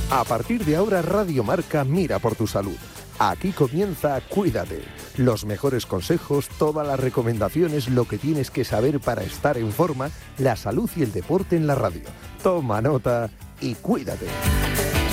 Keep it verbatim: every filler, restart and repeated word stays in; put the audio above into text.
A partir de ahora, Radio Marca mira por tu salud. Aquí comienza Cuídate. Los mejores consejos, todas las recomendaciones, lo que tienes que saber para estar en forma, la salud y el deporte en la radio. Toma nota y cuídate.